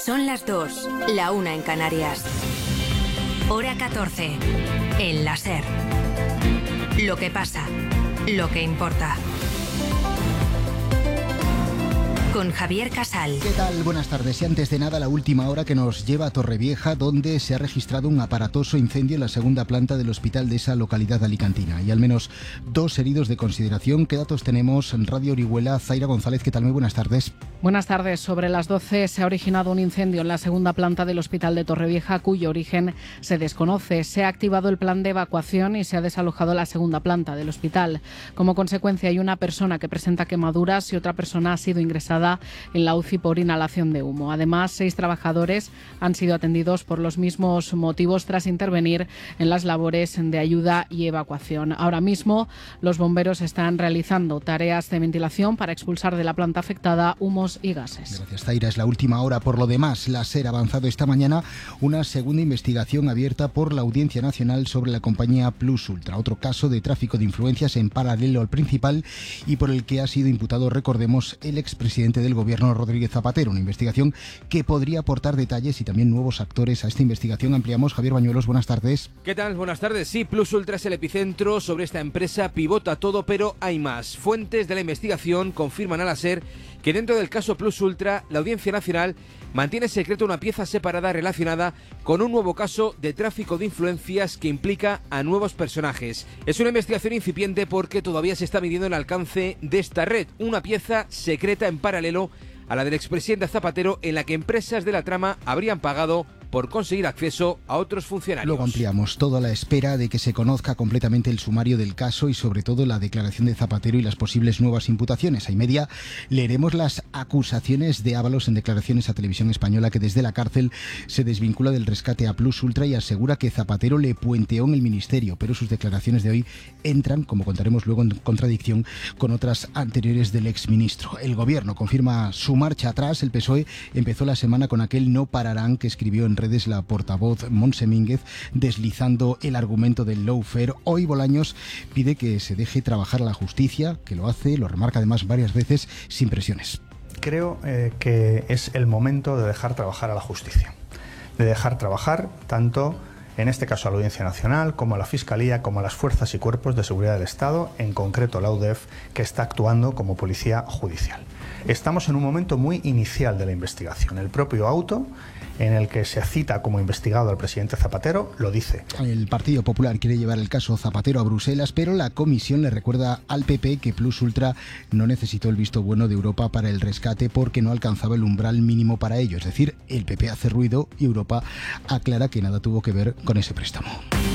Son las 2, la 1 en Canarias. Hora 14, en la SER. Lo que pasa, lo que importa. Con Javier Casal. ¿Qué tal? Buenas tardes. Y antes de nada, la última hora que nos lleva a Torrevieja, donde se ha registrado un aparatoso incendio en la segunda planta del hospital de esa localidad alicantina. Y al menos 2 heridos de consideración. ¿Qué datos tenemos en Radio Orihuela? Zaira González, ¿qué tal? Muy buenas tardes. Buenas tardes. Sobre las 12 se ha originado un incendio en la segunda planta del hospital de Torrevieja, cuyo origen se desconoce. Se ha activado el plan de evacuación y se ha desalojado la segunda planta del hospital. Como consecuencia, hay una persona que presenta quemaduras y otra persona ha sido ingresada en la UCI por inhalación de humo. Además, 6 trabajadores han sido atendidos por los mismos motivos tras intervenir en las labores de ayuda y evacuación. Ahora mismo, los bomberos están realizando tareas de ventilación para expulsar de la planta afectada humos y gases. Gracias, Zaira. Es la última hora. Por lo demás, la SER ha avanzado esta mañana una segunda investigación abierta por la Audiencia Nacional sobre la compañía Plus Ultra, otro caso de tráfico de influencias en paralelo al principal y por el que ha sido imputado, recordemos, el expresidente del Gobierno, Rodríguez Zapatero. Una investigación que podría aportar detalles y también nuevos actores a esta investigación. Ampliamos. Javier Bañuelos, buenas tardes. ¿Qué tal? Buenas tardes. Sí, Plus Ultra es el epicentro. Sobre esta empresa pivota todo, pero hay más. Fuentes de la investigación confirman a la SER que dentro del caso Plus Ultra, la Audiencia Nacional mantiene secreto una pieza separada relacionada con un nuevo caso de tráfico de influencias que implica a nuevos personajes. Es una investigación incipiente porque todavía se está midiendo el alcance de esta red, una pieza secreta en paralelo a la del expresidente Zapatero, en la que empresas de la trama habrían pagado por conseguir acceso a otros funcionarios. Luego ampliamos, todo a la espera de que se conozca completamente el sumario del caso y sobre todo la declaración de Zapatero y las posibles nuevas imputaciones. A y media leeremos las acusaciones de Ábalos en declaraciones a Televisión Española, que desde la cárcel se desvincula del rescate a Plus Ultra y asegura que Zapatero le puenteó en el ministerio, pero sus declaraciones de hoy entran, como contaremos luego, en contradicción con otras anteriores del exministro. El Gobierno confirma su marcha atrás. El PSOE empezó la semana con aquel "no pararán" que escribió en redes la portavoz Montse Mínguez, deslizando el argumento del lawfare. Hoy Bolaños pide que se deje trabajar a la justicia, que lo hace, lo remarca además varias veces, sin presiones. Creo que es el momento de dejar trabajar a la justicia, de dejar trabajar tanto, en este caso, a la Audiencia Nacional, como a la Fiscalía, como a las fuerzas y cuerpos de seguridad del Estado, en concreto la UDEF, que está actuando como policía judicial. Estamos en un momento muy inicial de la investigación. El propio auto en el que se cita como investigado al presidente Zapatero lo dice. El Partido Popular quiere llevar el caso Zapatero a Bruselas, pero la Comisión le recuerda al PP que Plus Ultra no necesitó el visto bueno de Europa para el rescate porque no alcanzaba el umbral mínimo para ello. Es decir, el PP hace ruido y Europa aclara que nada tuvo que ver con ese préstamo.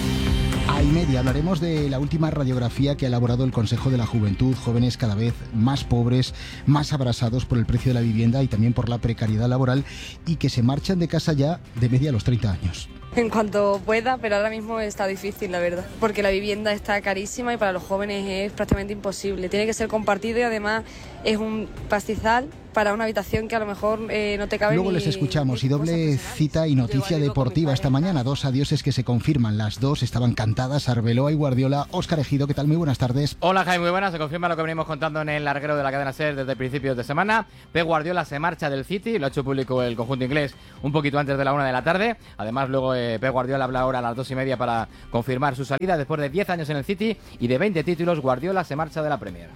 A y media hablaremos de la última radiografía que ha elaborado el Consejo de la Juventud. Jóvenes cada vez más pobres, más abrasados por el precio de la vivienda y también por la precariedad laboral, y que se marchan de casa ya de media a los 30 años. En cuanto pueda, pero ahora mismo está difícil, la verdad, porque la vivienda está carísima y para los jóvenes es prácticamente imposible. Tiene que ser compartido y además es un pastizal para una habitación que a lo mejor no te cabe. Luego les escuchamos. Y doble cita y noticia deportiva esta mañana. 2 adioses que se confirman. Las 2 estaban cantadas. Arbeloa y Guardiola. Óscar Ejido, ¿qué tal? Muy buenas tardes. Hola, Jaime, muy buenas. Se confirma lo que venimos contando en el larguero de la cadena SER desde principios de semana. Pep Guardiola se marcha del City. Lo ha hecho público el conjunto inglés un poquito antes de la 1 de la tarde. Además, luego Pep Guardiola habla ahora a las 2:30 para confirmar su salida. Después de 10 años en el City y de 20 títulos, Guardiola se marcha de la Premier.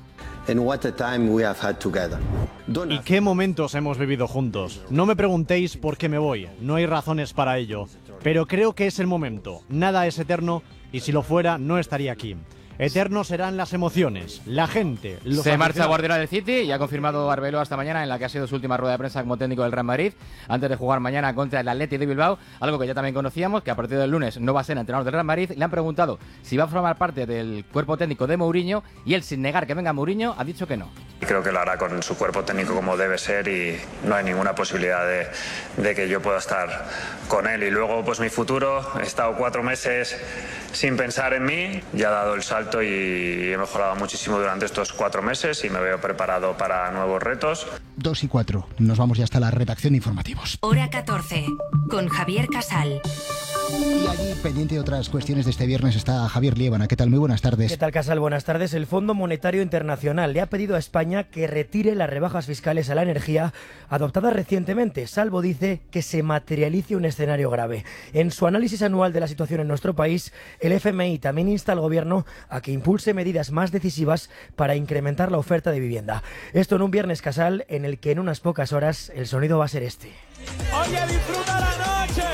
¿Y qué momentos hemos vivido juntos? No me preguntéis por qué me voy, no hay razones para ello. Pero creo que es el momento. Nada es eterno y si lo fuera no estaría aquí. Eternos serán las emociones, la gente, los Se marcha Guardiola del City y ha confirmado Arbeloa esta mañana en la que ha sido su última rueda de prensa como técnico del Real Madrid, antes de jugar mañana contra el Athletic de Bilbao, algo que ya también conocíamos, que a partir del lunes no va a ser entrenador del Real Madrid. Le han preguntado si va a formar parte del cuerpo técnico de Mourinho y él, sin negar que venga Mourinho, ha dicho que no. Creo que lo hará con su cuerpo técnico como debe ser y no hay ninguna posibilidad de que yo pueda estar con él. Y luego, pues mi futuro, he estado 4 meses sin pensar en mí, ya he dado el salto y he mejorado muchísimo durante estos 4 meses y me veo preparado para nuevos retos. 2:04, nos vamos ya hasta la redacción de informativos. Hora 14, con Javier Casal. Y allí, pendiente de otras cuestiones de este viernes, está Javier Liébana. ¿Qué tal? Muy buenas tardes. ¿Qué tal, Casal? Buenas tardes. El Fondo Monetario Internacional le ha pedido a España que retire las rebajas fiscales a la energía adoptadas recientemente, salvo, dice, que se materialice un escenario grave. En su análisis anual de la situación en nuestro país, el FMI también insta al Gobierno a que impulse medidas más decisivas para incrementar la oferta de vivienda. Esto en un viernes, Casal, en el que en unas pocas horas el sonido va a ser este. Oye, disfruta la noche,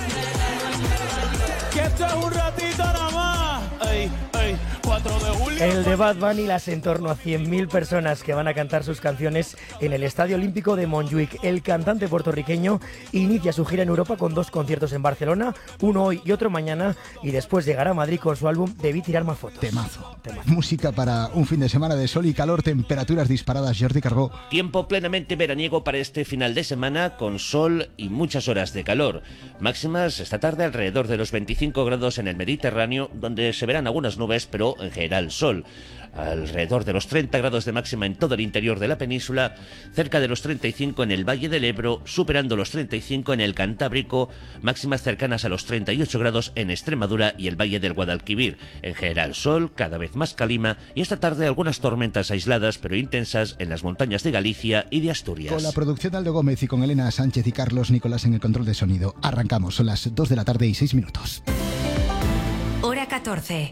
que esto es un ratito nada más. Ey, ey, 4 de julio. El de Bad Bunny, las en torno a 100.000 personas que van a cantar sus canciones en el Estadio Olímpico de Montjuic. El cantante puertorriqueño inicia su gira en Europa con 2 conciertos en Barcelona, uno hoy y otro mañana, y después llegará a Madrid con su álbum Debí tirar más fotos. Temazo. Música para un fin de semana de sol y calor, temperaturas disparadas. Jordi Cargó. Tiempo plenamente veraniego para este final de semana, con sol y muchas horas de calor. Máximas esta tarde alrededor de los 25 grados en el Mediterráneo, donde se verán algunas nubes, pero en general sol. Alrededor de los 30 grados de máxima en todo el interior de la península, cerca de los 35 en el Valle del Ebro, superando los 35 en el Cantábrico, máximas cercanas a los 38 grados en Extremadura y el Valle del Guadalquivir. En general sol, cada vez más calima, y esta tarde algunas tormentas aisladas pero intensas en las montañas de Galicia y de Asturias. Con la producción de Aldo Gómez y con Elena Sánchez y Carlos Nicolás en el control de sonido. Arrancamos, son las 2 de la tarde y 6 minutos. Hora 14.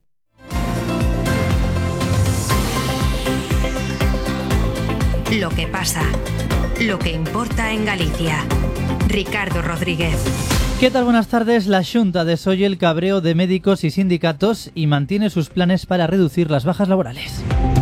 Lo que pasa, lo que importa en Galicia. Ricardo Rodríguez. ¿Qué tal? Buenas tardes. La Xunta desoye el cabreo de médicos y sindicatos y mantiene sus planes para reducir las bajas laborales.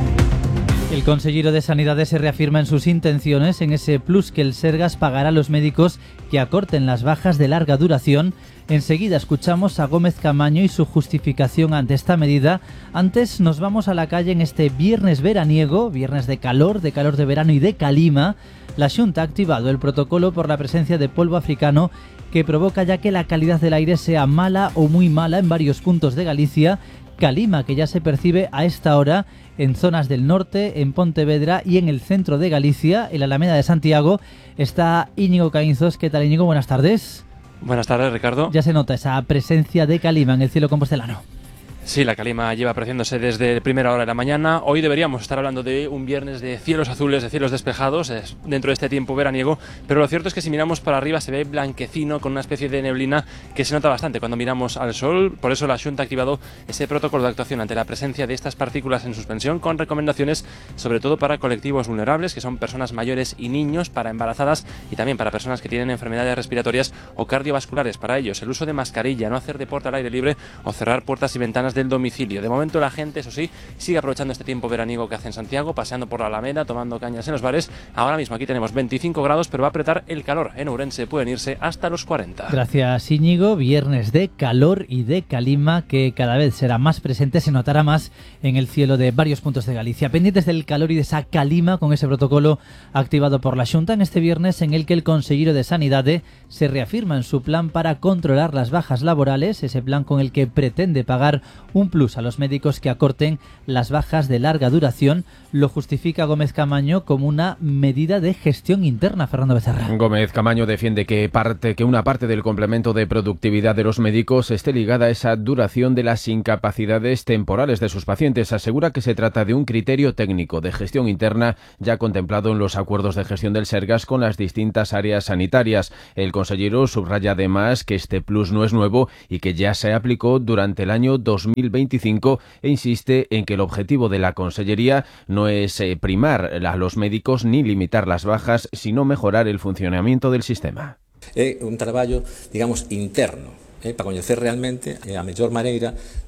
El consellero de Sanidade se reafirma en sus intenciones en ese plus que el Sergas pagará a los médicos que acorten las bajas de larga duración. Enseguida escuchamos a Gómez Camaño y su justificación ante esta medida. Antes nos vamos a la calle en este viernes veraniego, viernes de calor de verano y de calima. La Xunta ha activado el protocolo por la presencia de polvo africano que provoca ya que la calidad del aire sea mala o muy mala en varios puntos de Galicia. Calima que ya se percibe a esta hora en zonas del norte, en Pontevedra y en el centro de Galicia, en la Alameda de Santiago. Está Íñigo Caínzos. ¿Qué tal, Íñigo? Buenas tardes. Buenas tardes, Ricardo. Ya se nota esa presencia de calima en el cielo compostelano. Sí, la calima lleva apreciándose desde primera hora de la mañana. Hoy deberíamos estar hablando de un viernes de cielos azules, de cielos despejados, dentro de este tiempo veraniego, pero lo cierto es que si miramos para arriba se ve blanquecino con una especie de neblina que se nota bastante cuando miramos al sol. Por eso la Xunta ha activado ese protocolo de actuación ante la presencia de estas partículas en suspensión, con recomendaciones sobre todo para colectivos vulnerables, que son personas mayores y niños, para embarazadas y también para personas que tienen enfermedades respiratorias o cardiovasculares. Para ellos, el uso de mascarilla, no hacer deporte al aire libre o cerrar puertas y ventanas del domicilio. De momento la gente, eso sí, sigue aprovechando este tiempo veraniego que hace en Santiago, paseando por la Alameda, tomando cañas en los bares. Ahora mismo aquí tenemos 25 grados, pero va a apretar el calor. En Ourense pueden irse hasta los 40. Gracias, Íñigo. Viernes de calor y de calima que cada vez será más presente, se notará más en el cielo de varios puntos de Galicia. Pendientes del calor y de esa calima con ese protocolo activado por la Xunta en este viernes, en el que el consellero de Sanidade se reafirma en su plan para controlar las bajas laborales, ese plan con el que pretende pagar un plus a los médicos que acorten las bajas de larga duración. Lo justifica Gómez Camaño como una medida de gestión interna. Fernando Becerra. Gómez Camaño defiende que una parte del complemento de productividad de los médicos esté ligada a esa duración de las incapacidades temporales de sus pacientes. Asegura que se trata de un criterio técnico de gestión interna ya contemplado en los acuerdos de gestión del Sergas con las distintas áreas sanitarias. El consellero subraya además que este plus no es nuevo y que ya se aplicó durante el año 2025 e insiste en que el objetivo de la Consellería no es primar a los médicos ni limitar las bajas, sino mejorar el funcionamiento del sistema. É un traballo, digamos, interno, para coñecer realmente a mellor maneira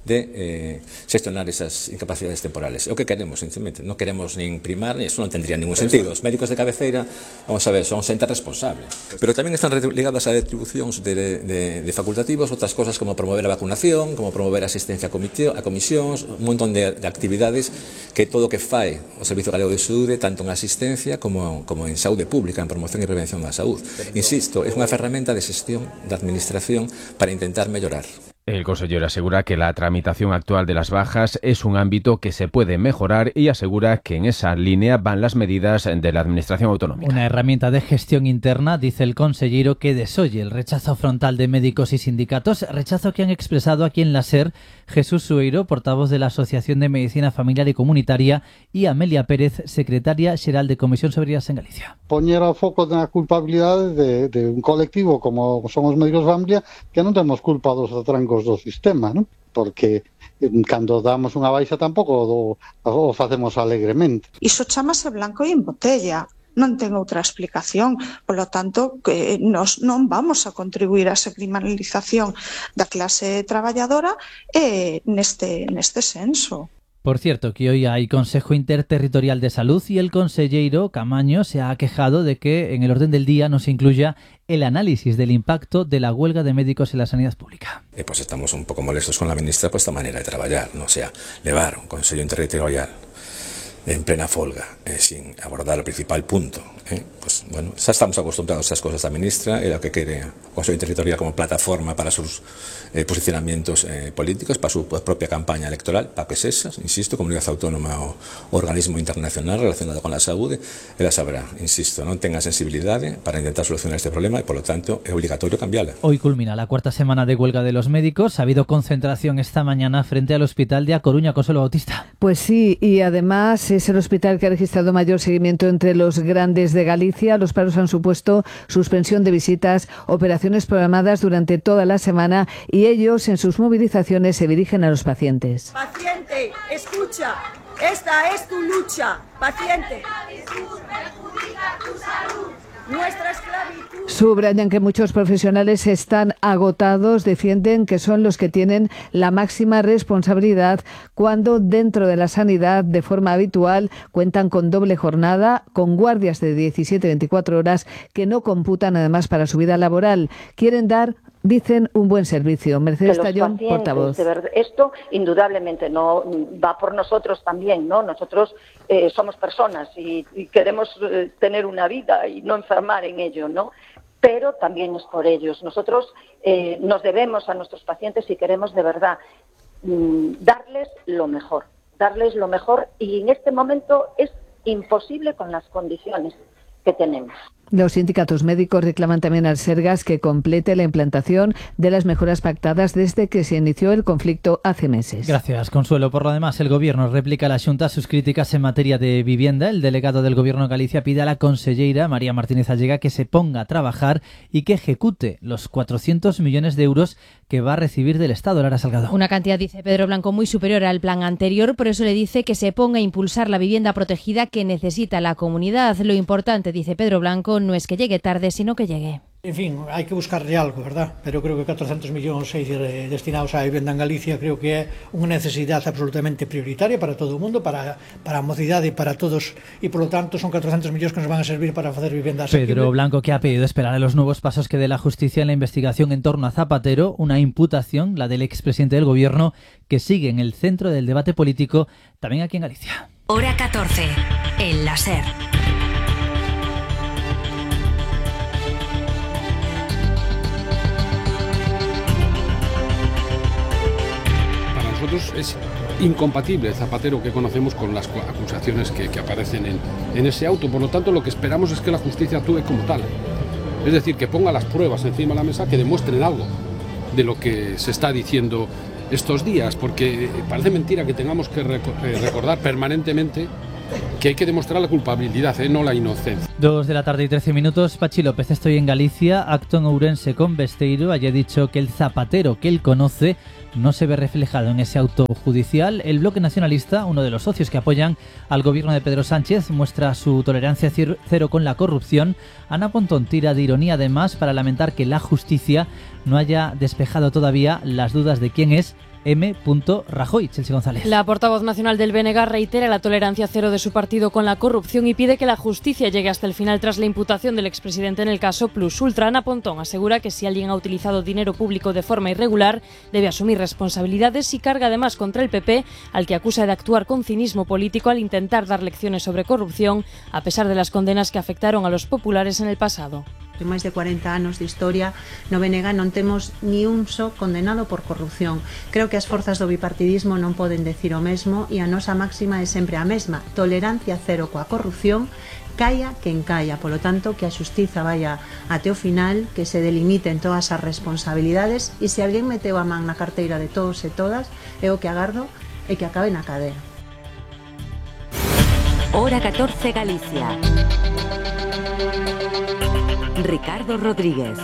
de xestionar esas incapacidades temporales. É o que queremos, sinceramente. Non queremos nin primar, eso non tendría ningún sentido. Os médicos de cabeceira, vamos a ver, son xente responsable. Pero tamén están ligadas a distribucións de facultativos, outras cosas como promover a vacunación, como promover a asistencia a comisións, un montón de actividades que todo o que fai o Servizo Galego de Saúde, tanto en asistencia como en saúde pública, en promoción e prevención da saúde. Insisto, é unha ferramenta de xestión da administración para intentar mellorar. El consejero asegura que la tramitación actual de las bajas es un ámbito que se puede mejorar y asegura que en esa línea van las medidas de la Administración autonómica. Una herramienta de gestión interna, dice el consejero, que desoye el rechazo frontal de médicos y sindicatos, rechazo que han expresado aquí en la SER Jesús Sueiro, portavoz de la Asociación de Medicina Familiar y Comunitaria, y Amelia Pérez, secretaria xeral de Comisión sobre Sanidad en Galicia. Poñer o foco na culpabilidade de un colectivo como son os médicos de familia, que non temos culpa dos atrancos do sistema, non? Porque cando damos unha baixa tampouco o facemos alegremente. Iso chamase blanco e en botella. Non ten outra explicación. Polo tanto, que nos non vamos a contribuir a esa criminalización da clase traballadora neste senso. Por cierto, que hoy hay Consejo Interterritorial de Salud y el consejero Camaño se ha quejado de que en el orden del día no se incluya el análisis del impacto de la huelga de médicos en la sanidad pública. Pues estamos un pouco molestos con la ministra por esta manera de traballar, o sea, levar un Consejo Interterritorial en plena folga, sin abordar el principal punto. Pues bueno, ya estamos acostumbrados a esas cosas. La ministra era que quiere Consejo Interterritorial como plataforma para sus posicionamientos políticos, para su propia campaña electoral, para que es esa, insisto, comunidad autónoma o organismo internacional relacionado con la salud, ella sabrá, insisto, non tenga sensibilidad para intentar solucionar este problema y por lo tanto es obligatorio cambiarla. Hoy culmina la cuarta semana de huelga de los médicos. Ha habido concentración esta mañana frente al hospital de A Coruña. Consuelo Bautista. Pues sí, y además es el hospital que ha registrado mayor seguimiento entre los grandes de Galicia. Los paros han supuesto suspensión de visitas, operaciones programadas durante toda la semana y ellos en sus movilizaciones se dirigen a los pacientes. Paciente, escucha, esta es tu lucha, paciente. Nuestra esclavitud. Subrayan que muchos profesionales están agotados, defienden que son los que tienen la máxima responsabilidad cuando dentro de la sanidad de forma habitual cuentan con doble jornada, con guardias de 17-24 horas que no computan además para su vida laboral. Quieren dar, dicen, un buen servicio. Mercedes Tallón, portavoz. Esto indudablemente no va por nosotros también, ¿no? Nosotros somos personas y queremos tener una vida y no enfermar en ello, ¿no? Pero también es por ellos. Nosotros nos debemos a nuestros pacientes y queremos de verdad darles lo mejor y en este momento es imposible con las condiciones que tenemos. Los sindicatos médicos reclaman también al Sergas que complete la implantación de las mejoras pactadas desde que se inició el conflicto hace meses. Gracias, Consuelo. Por lo demás, el Gobierno replica a la Xunta sus críticas en materia de vivienda. El delegado del Gobierno de Galicia pide a la conselleira María Martínez Allega que se ponga a trabajar y que ejecute los 400 millones de euros que va a recibir del Estado. Lara Salgado. Una cantidad, dice Pedro Blanco, muy superior al plan anterior, por eso le dice que se ponga a impulsar la vivienda protegida que necesita la comunidad. Lo importante, dice Pedro Blanco, no es que llegue tarde, sino que llegue. En fin, hai que buscarle algo, verdad? Pero creo que 400 millóns destinados á vivenda en Galicia creo que é unha necesidade absolutamente prioritaria para todo o mundo, para a mocidade e para todos, e polo tanto son 400 millóns que nos van a servir para facer viviendas. Pedro Blanco, que ha pedido esperar a los nuevos pasos que dé la justicia en la investigación en torno a Zapatero, una imputación, la del expresidente del Gobierno, que sigue en el centro del debate político también aquí en Galicia. Hora 14, en la SER. Es incompatible el Zapatero que conocemos con las acusaciones que aparecen en ese auto. Por lo tanto, lo que esperamos es que la justicia actúe como tal. Es decir, que ponga las pruebas encima de la mesa que demuestren algo de lo que se está diciendo estos días, porque parece mentira que tengamos que recordar permanentemente que hay que demostrar la culpabilidad, no la inocencia. 2:13 p.m. Pachi López, estoy en Galicia, acto en Ourense con Besteiro. Haya dicho que el Zapatero que él conoce no se ve reflejado en ese auto judicial. El Bloque Nacionalista, uno de los socios que apoyan al gobierno de Pedro Sánchez, muestra su tolerancia cero con la corrupción. Ana Pontón tira de ironía además para lamentar que la justicia no haya despejado todavía las dudas de quién es M. Rajoy. Chelsea González. La portavoz nacional del BNG reitera la tolerancia cero de su partido con la corrupción y pide que la justicia llegue hasta el final tras la imputación del expresidente en el caso Plus Ultra. Ana Pontón asegura que si alguien ha utilizado dinero público de forma irregular debe asumir responsabilidades y carga además contra el PP, al que acusa de actuar con cinismo político al intentar dar lecciones sobre corrupción a pesar de las condenas que afectaron a los populares en el pasado. De máis de 40 anos de historia no BNG non temos ni un só condenado por corrupción. Creo que as forzas do bipartidismo non poden decir o mesmo e a nosa máxima é sempre a mesma: tolerancia cero coa corrupción, caia quen caia. Polo tanto, que a xustiza vaya até o final, que se delimiten todas as responsabilidades e se alguén meteu a man na carteira de todos e todas, eu o que agardo é que acabe na cadea. Hora 14 Galicia. Ricardo Rodríguez.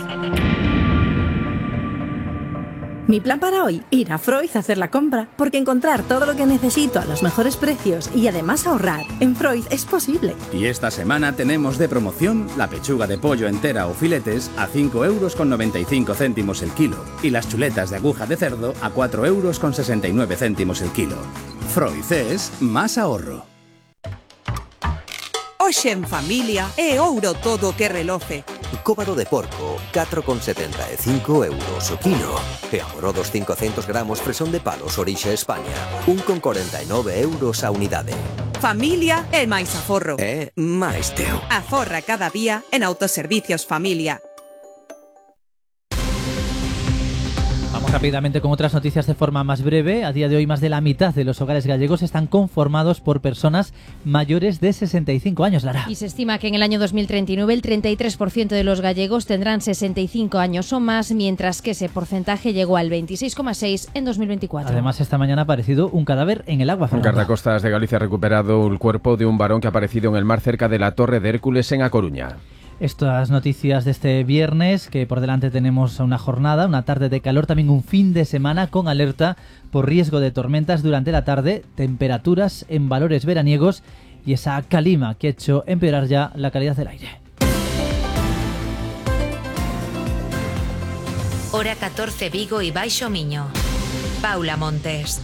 Mi plan para hoy, ir a Freud a hacer la compra, porque encontrar todo lo que necesito a los mejores precios y además ahorrar en Freud es posible. Y esta semana tenemos de promoción la pechuga de pollo entera o filetes a 5,95 € el kilo y las chuletas de aguja de cerdo a 4,69 € el kilo. Freud es más ahorro. Hoxe en familia é ouro todo o que reloce. Cóbado de porco, 4,75 € o kilo. E agora dos 500 gramos fresón de palos orixe España, 1,49 € a unidade. Familia é máis aforro. É máis teu. Aforra cada día en Autoservicios Familia. Vamos rápidamente con otras noticias de forma más breve. A día de hoy, más de la mitad de los hogares gallegos están conformados por personas mayores de 65 años, Lara. Y se estima que en el año 2039 el 33% de los gallegos tendrán 65 años o más, mientras que ese porcentaje llegó al 26,6% en 2024. Además, esta mañana ha aparecido un cadáver en el agua. Un guardacostas de Galicia ha recuperado el cuerpo de un varón que ha aparecido en el mar cerca de la Torre de Hércules en A Coruña. Estas noticias de este viernes, que por delante tenemos una jornada, una tarde de calor, también un fin de semana con alerta por riesgo de tormentas durante la tarde, temperaturas en valores veraniegos y esa calima que ha hecho empeorar ya la calidad del aire. Hora 14 Vigo y Baixo Miño. Paula Montes.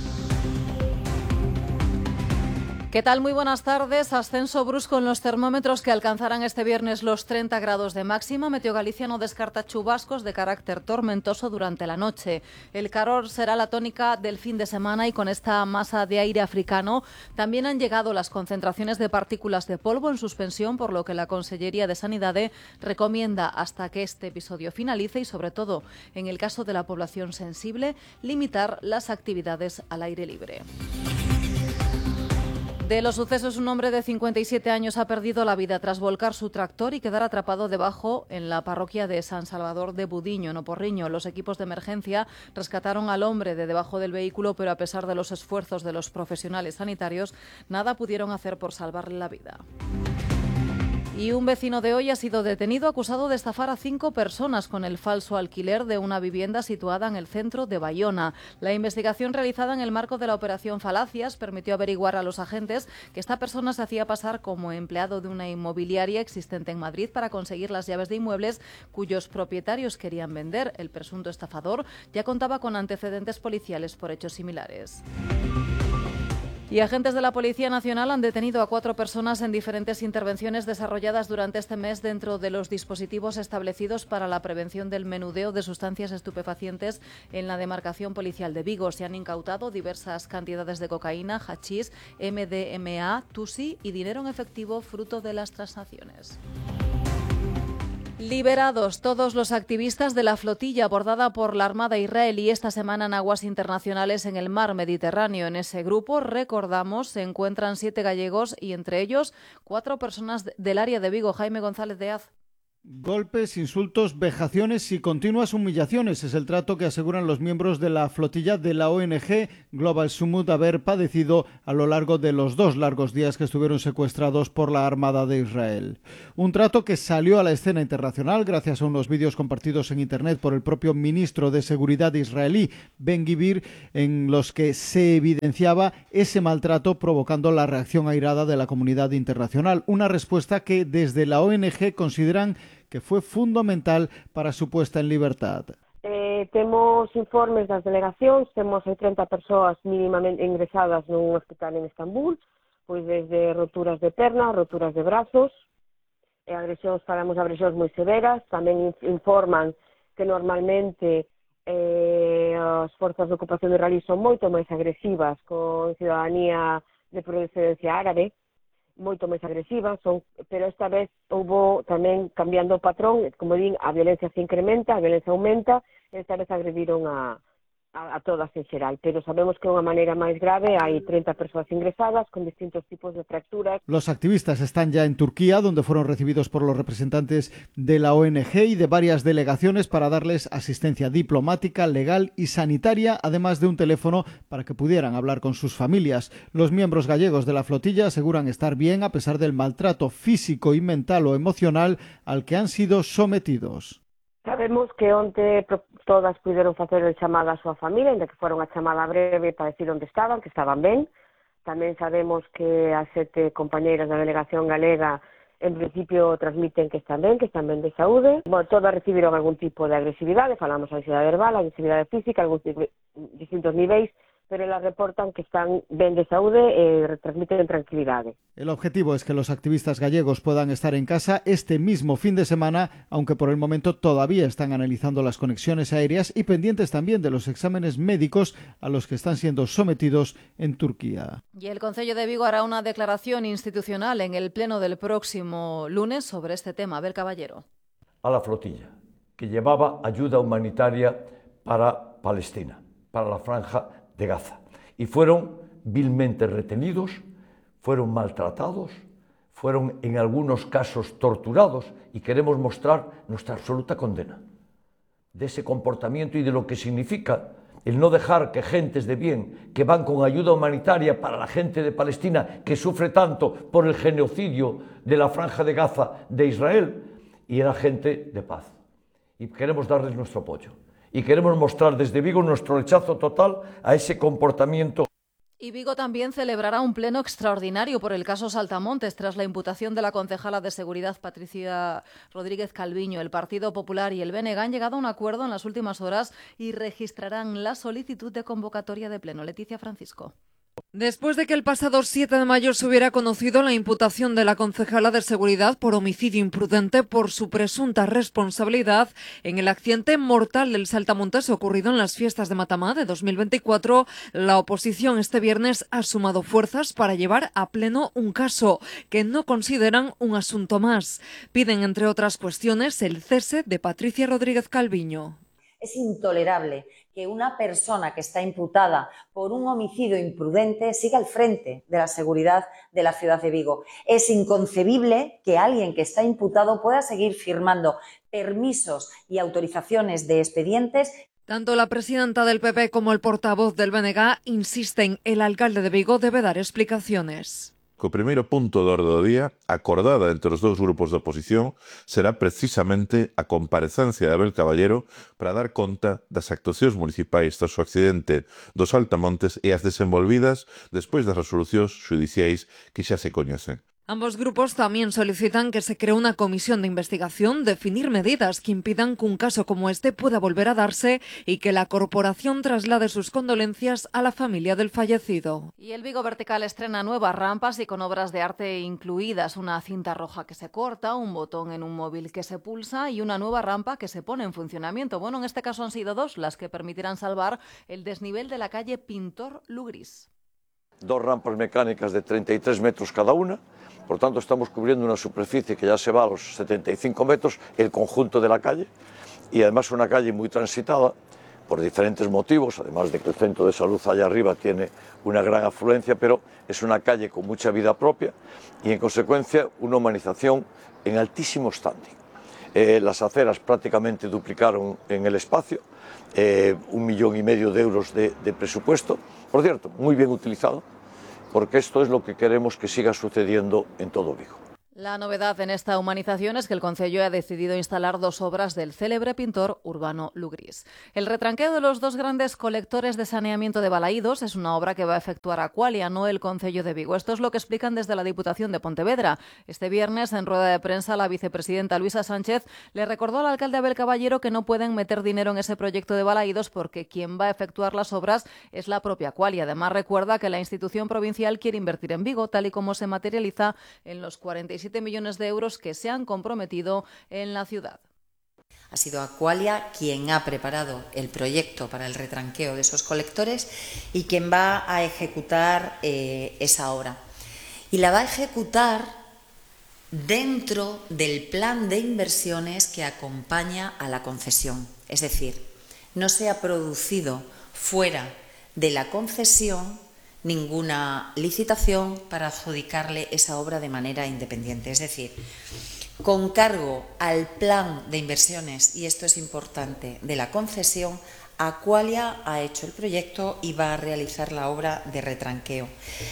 ¿Qué tal? Muy buenas tardes. Ascenso brusco en los termómetros que alcanzarán este viernes los 30 grados de máxima. Meteo Galicia no descarta chubascos de carácter tormentoso durante la noche. El calor será la tónica del fin de semana y con esta masa de aire africano también han llegado las concentraciones de partículas de polvo en suspensión, por lo que la Consellería de Sanidade recomienda hasta que este episodio finalice y, sobre todo, en el caso de la población sensible, limitar las actividades al aire libre. De los sucesos, un hombre de 57 años ha perdido la vida tras volcar su tractor y quedar atrapado debajo en la parroquia de San Salvador de Budiño, en Oporriño. Los equipos de emergencia rescataron al hombre de debajo del vehículo, pero a pesar de los esfuerzos de los profesionales sanitarios, nada pudieron hacer por salvarle la vida. Y un vecino de Hoy ha sido detenido acusado de estafar a 5 personas con el falso alquiler de una vivienda situada en el centro de Bayona. La investigación realizada en el marco de la operación Falacias permitió averiguar a los agentes que esta persona se hacía pasar como empleado de una inmobiliaria existente en Madrid para conseguir las llaves de inmuebles cuyos propietarios querían vender. El presunto estafador ya contaba con antecedentes policiales por hechos similares. Y agentes de la Policía Nacional han detenido a 4 personas en diferentes intervenciones desarrolladas durante este mes dentro de los dispositivos establecidos para la prevención del menudeo de sustancias estupefacientes en la demarcación policial de Vigo. Se han incautado diversas cantidades de cocaína, hachís, MDMA, tusi y dinero en efectivo fruto de las transacciones. Liberados todos los activistas de la flotilla abordada por la Armada israelí esta semana en aguas internacionales en el mar Mediterráneo. En ese grupo, recordamos, se encuentran 7 gallegos y entre ellos 4 personas del área de Vigo. Jaime González de Az. Golpes, insultos, vejaciones y continuas humillaciones es el trato que aseguran los miembros de la flotilla de la ONG Global Summit haber padecido a lo largo de los 2 largos días que estuvieron secuestrados por la Armada de Israel. Un trato que salió a la escena internacional gracias a unos vídeos compartidos en Internet por el propio ministro de Seguridad israelí, Ben-Gvir, en los que se evidenciaba ese maltrato provocando la reacción airada de la comunidad internacional. Una respuesta que desde la ONG consideran que fue fundamental para su puesta en libertad. Temos informes das delegacións, temos 30 persoas mínimamente ingresadas nun hospital en Estambul, pois desde roturas de perna, roturas de brazos, agresións, falamos de agresións moi severas, tamén informan que normalmente as forzas de ocupación israelí son moito máis agresivas con ciudadanía de procedencia árabe, moito máis agresivas, pero esta vez houve tamén cambiando o patrón, como din, a violencia se incrementa, a violencia aumenta, e esta vez agrediron a todas en xeral, pero sabemos que é unha maneira máis grave, hai 30 persoas ingresadas con distintos tipos de fracturas. Los activistas están ya en Turquía, donde fueron recibidos por los representantes de la ONG y de varias delegaciones para darles asistencia diplomática, legal y sanitaria, además de un teléfono para que pudieran hablar con sus familias. Los miembros gallegos de la flotilla aseguran estar bien a pesar del maltrato físico y mental o emocional al que han sido sometidos. Sabemos que onte todas puderon facer a chamada á súa familia, ainda que fora unha chamada breve para decir onde estaban, que estaban ben. Tamén sabemos que as 7 compañeiras da delegación galega en principio transmiten que están ben de saúde. Bueno, todas recibiron algún tipo de agresividade, falamos de agresividade verbal, agresividade física, algúns distintos niveis, pero elas reportan que están ben de saúde e transmiten tranquilidade. El objetivo es que los activistas gallegos puedan estar en casa este mismo fin de semana, aunque por el momento todavía están analizando las conexiones aéreas y pendientes también de los exámenes médicos a los que están siendo sometidos en Turquía. Y el Concello de Vigo hará una declaración institucional en el pleno del próximo lunes sobre este tema. Abel Caballero. A la flotilla, que llevaba ayuda humanitaria para Palestina, para la franja de Gaza, y fueron vilmente retenidos, fueron maltratados, fueron en algunos casos torturados, y queremos mostrar nuestra absoluta condena de ese comportamiento y de lo que significa el no dejar que gentes de bien que van con ayuda humanitaria para la gente de Palestina que sufre tanto por el genocidio de la franja de Gaza de Israel, y era gente de paz, y queremos darles nuestro apoyo. Y queremos mostrar desde Vigo nuestro rechazo total a ese comportamiento. Y Vigo también celebrará un pleno extraordinario por el caso Saltamontes tras la imputación de la concejala de Seguridad Patricia Rodríguez Calviño. El Partido Popular y el BNG han llegado a un acuerdo en las últimas horas y registrarán la solicitud de convocatoria de pleno. Leticia Francisco. Después de que el pasado 7 de mayo se hubiera conocido la imputación de la concejala de Seguridad por homicidio imprudente por su presunta responsabilidad en el accidente mortal del Saltamontes ocurrido en las fiestas de Matamá de 2024, la oposición este viernes ha sumado fuerzas para llevar a pleno un caso que no consideran un asunto más. Piden, entre otras cuestiones, el cese de Patricia Rodríguez Calviño. Es intolerable que una persona que está imputada por un homicidio imprudente siga al frente de la seguridad de la ciudad de Vigo. Es inconcebible que alguien que está imputado pueda seguir firmando permisos y autorizaciones de expedientes. Tanto la presidenta del PP como el portavoz del BNG insisten, el alcalde de Vigo debe dar explicaciones. O primeiro punto do orde do día, acordada entre os dous grupos de oposición, será precisamente a comparecencia de Abel Caballero para dar conta das actuacións municipais tras o accidente dos Saltamontes e as desenvolvidas despois das resolucións xudiciais que xa se coñecen. Ambos grupos también solicitan que se cree una comisión de investigación, definir medidas que impidan que un caso como este pueda volver a darse y que la corporación traslade sus condolencias a la familia del fallecido. Y el Vigo Vertical estrena nuevas rampas y con obras de arte incluidas, una cinta roja que se corta, un botón en un móvil que se pulsa y una nueva rampa que se pone en funcionamiento. Bueno, en este caso han sido dos las que permitirán salvar el desnivel de la calle Pintor Lugris. 2 rampas mecánicas de 33 metros cada una. Por tanto, estamos cubriendo una superficie que ya se va a los 75 metros, el conjunto de la calle, y además una calle muy transitada por diferentes motivos, además de que el centro de salud allá arriba tiene una gran afluencia, pero es una calle con mucha vida propia y, en consecuencia, una humanización en altísimo standing. Las aceras prácticamente duplicaron en el espacio, 1,5 millones de euros de presupuesto, por cierto, muy bien utilizado, porque esto es lo que queremos que siga sucediendo en todo Vigo. La novedad en esta humanización es que el Concello ha decidido instalar 2 obras del célebre pintor Urbano Lugris. El retranqueo de los 2 grandes colectores de saneamiento de Balaídos es una obra que va a efectuar Aqualia, no el Concello de Vigo. Esto es lo que explican desde la Diputación de Pontevedra. Este viernes, en rueda de prensa, la vicepresidenta Luisa Sánchez le recordó al alcalde Abel Caballero que no pueden meter dinero en ese proyecto de Balaídos porque quien va a efectuar las obras es la propia Aqualia. Además, recuerda que la institución provincial quiere invertir en Vigo, tal y como se materializa en los 47 millones de euros que se han comprometido en la ciudad. Ha sido Aqualia quien ha preparado el proyecto para el retranqueo de esos colectores y quien va a ejecutar esa obra. y la va a ejecutar dentro del plan de inversiones que acompaña a la concesión. Es decir, no se ha producido fuera de la concesión ninguna licitación para adjudicarle esa obra de manera independiente. Es decir, con cargo al plan de inversiones, y esto es importante, de la concesión, Aqualia ha hecho el proyecto y va a realizar la obra de retranqueo.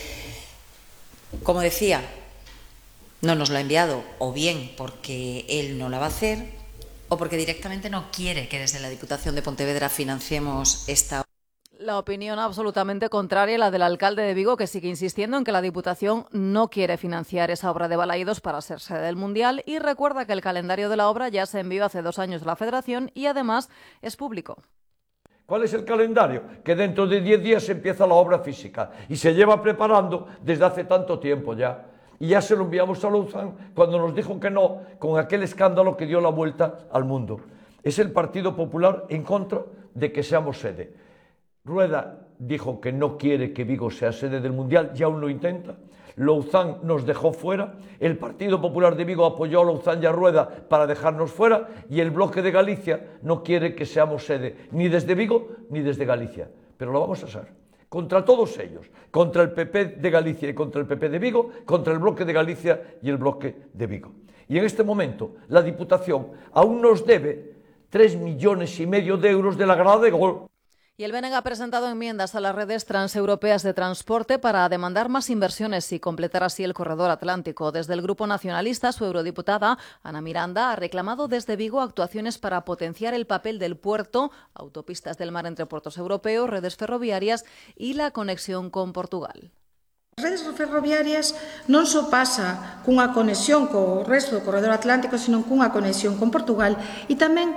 Como decía, no nos lo ha enviado, o bien porque él no la va a hacer, o porque directamente no quiere que desde la Diputación de Pontevedra financiemos esta obra. La opinión absolutamente contraria a la del alcalde de Vigo, que sigue insistiendo en que la Diputación no quiere financiar esa obra de Balaídos para ser sede del Mundial, y recuerda que el calendario de la obra ya se envió hace 2 años a la Federación y además es público. ¿Cuál es el calendario? Que dentro de 10 días empieza la obra física y se lleva preparando desde hace tanto tiempo ya. Y ya se lo enviamos a Louzán cuando nos dijo que no, con aquel escándalo que dio la vuelta al mundo. Es el Partido Popular en contra de que seamos sede. Rueda dijo que no quiere que Vigo sea sede del Mundial y aún lo intenta. Louzán nos dejó fuera. El Partido Popular de Vigo apoyó a Louzán y a Rueda para dejarnos fuera, y el Bloque de Galicia no quiere que seamos sede ni desde Vigo ni desde Galicia. Pero lo vamos a ser. Contra todos ellos. Contra el PP de Galicia y contra el PP de Vigo, contra el Bloque de Galicia y el Bloque de Vigo. Y en este momento la Diputación aún nos debe 3,5 millones de euros de la grada de gol. Y el BNG ha presentado enmiendas a las redes transeuropeas de transporte para demandar más inversiones y completar así el corredor atlántico. Desde el Grupo Nacionalista, su eurodiputada Ana Miranda ha reclamado desde Vigo actuaciones para potenciar el papel del puerto, autopistas del mar entre puertos europeos, redes ferroviarias y la conexión con Portugal. As redes ferroviarias non só pasa cunha conexión co resto do corredor atlántico, sino cunha conexión con Portugal e tamén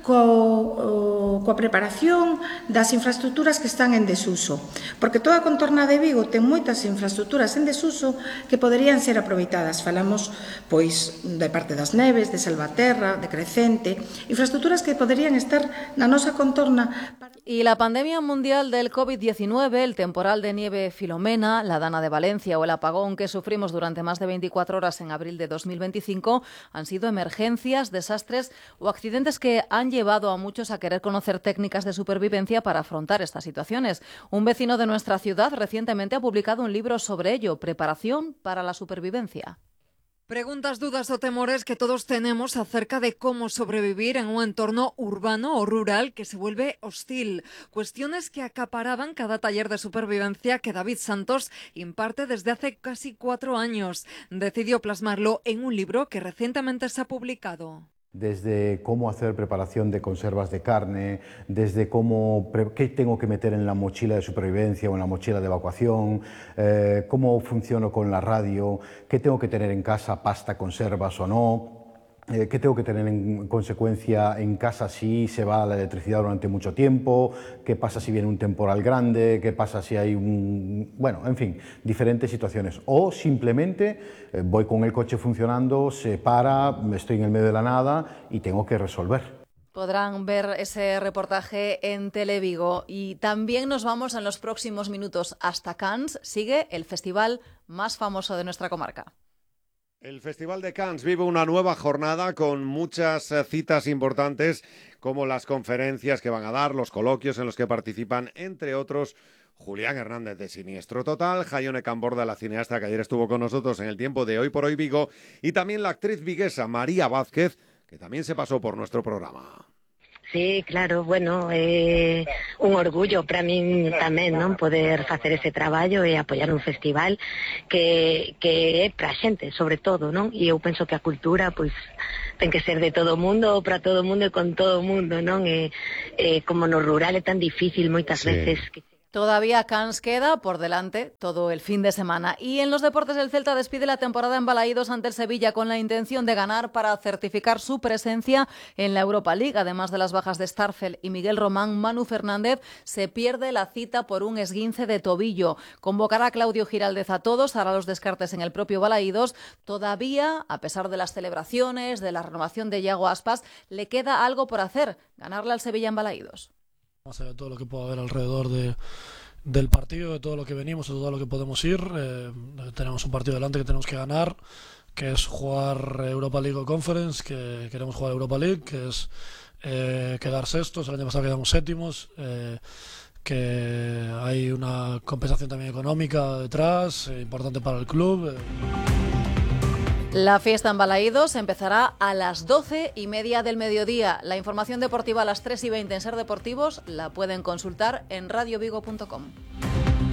coa preparación das infraestructuras que están en desuso, porque toda a contorna de Vigo ten moitas infraestructuras en desuso que poderían ser aproveitadas. Falamos pois de parte das Neves, de Salvaterra, de Crecente, infraestructuras que poderían estar na nosa contorna. Y la pandemia mundial del COVID-19, el temporal de nieve Filomena, la dana de Valencia o el apagón que sufrimos durante más de 24 horas en abril de 2025 han sido emergencias, desastres o accidentes que han llevado a muchos a querer conocer técnicas de supervivencia para afrontar estas situaciones. Un vecino de nuestra ciudad recientemente ha publicado un libro sobre ello, Preparación para la supervivencia. Preguntas, dudas o temores que todos tenemos acerca de cómo sobrevivir en un entorno urbano o rural que se vuelve hostil. Cuestiones que acaparaban cada taller de supervivencia que David Santos imparte desde hace casi 4 años. Decidió plasmarlo en un libro que recientemente se ha publicado. Desde cómo hacer preparación de conservas de carne, desde qué tengo que meter en la mochila de supervivencia o en la mochila de evacuación, cómo funciono con la radio, qué tengo que tener en casa, pasta, conservas o no, qué tengo que tener en consecuencia en casa si se va la electricidad durante mucho tiempo, qué pasa si viene un temporal grande, qué pasa si hay bueno, en fin, diferentes situaciones. O simplemente voy con el coche funcionando, se para, estoy en el medio de la nada y tengo que resolver. Podrán ver ese reportaje en Televigo. Y también nos vamos en los próximos minutos hasta Cannes. Sigue el festival más famoso de nuestra comarca. El Festival de Cannes vive una nueva jornada con muchas citas importantes, como las conferencias que van a dar, los coloquios en los que participan, entre otros, Julián Hernández de Siniestro Total, Jaione Camborda, la cineasta que ayer estuvo con nosotros en el tiempo de Hoy por Hoy Vigo, y también la actriz viguesa María Vázquez, que también se pasó por nuestro programa. Sí, claro, bueno, un orgullo para min tamén, non, poder facer ese traballo e apoiar un festival que é para a xente, sobre todo, non? E eu penso que a cultura, pois, ten que ser de todo o mundo, para todo o mundo e con todo o mundo, non? E como no rural é tan difícil moitas veces que... Todavía Cannes queda por delante todo el fin de semana. Y en los deportes, el Celta despide la temporada en Balaídos ante el Sevilla con la intención de ganar para certificar su presencia en la Europa League. Además de las bajas de Starfel y Miguel Román, Manu Fernández se pierde la cita por un esguince de tobillo. Convocará a Claudio Giraldez a todos, hará los descartes en el propio Balaídos. Todavía, a pesar de las celebraciones, de la renovación de Iago Aspas, le queda algo por hacer, ganarle al Sevilla en Balaídos. Más allá de todo lo que pueda haber alrededor de del partido, de todo lo que venimos, de todo lo que podemos ir. Tenemos un partido delante que tenemos que ganar, que es jugar Europa League o Conference, que queremos jugar Europa League, que es quedar sextos. El año pasado quedamos séptimos, que hay una compensación también económica detrás, importante para el club. La fiesta en Balaídos empezará a las 12:30 del mediodía. La información deportiva a las 3:20 en Ser Deportivos la pueden consultar en radiovigo.com.